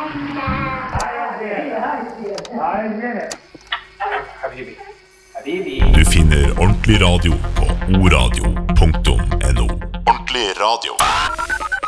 Du finner ordentlig radio på oradio.no. Ordentlig radio.